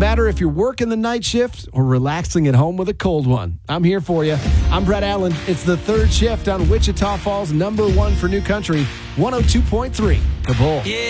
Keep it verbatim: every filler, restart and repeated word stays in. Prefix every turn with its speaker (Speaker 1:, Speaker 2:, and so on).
Speaker 1: matter if you're working the night shift or relaxing at home with a cold one. I'm here for you. I'm Brett Allen. It's the third shift on Wichita Falls, number one for new country, one oh two point three. The Bull. Yeah.